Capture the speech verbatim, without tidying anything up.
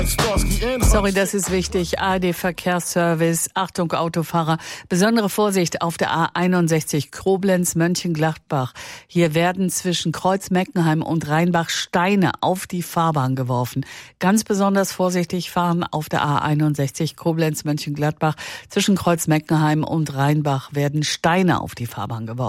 Sorry, das ist wichtig. A R D-Verkehrsservice. Achtung, Autofahrer. Besondere Vorsicht auf der A einundsechzig Koblenz-Mönchengladbach. Hier werden zwischen Kreuz-Meckenheim und Rheinbach Steine auf die Fahrbahn geworfen. Ganz besonders vorsichtig fahren auf der A einundsechzig Koblenz-Mönchengladbach. Zwischen Kreuz-Meckenheim und Rheinbach werden Steine auf die Fahrbahn geworfen.